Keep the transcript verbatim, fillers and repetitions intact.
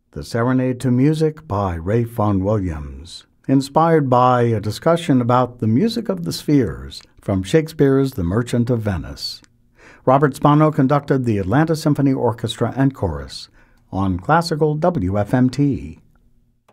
The Serenade to Music by Ralph Vaughan Williams, inspired by a discussion about the music of the spheres from Shakespeare's The Merchant of Venice. Robert Spano conducted the Atlanta Symphony Orchestra and Chorus on Classical W F M T.